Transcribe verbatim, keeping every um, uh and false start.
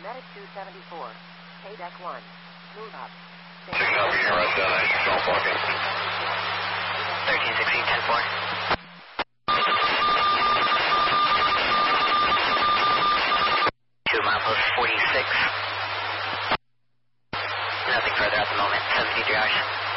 Medic two seventy-four. K deck one. Move up. Checking out for your rest down at Golf Walking. thirteen sixteen ten four. Two milepost forty-six. Nothing further at the moment. seventy-three hours.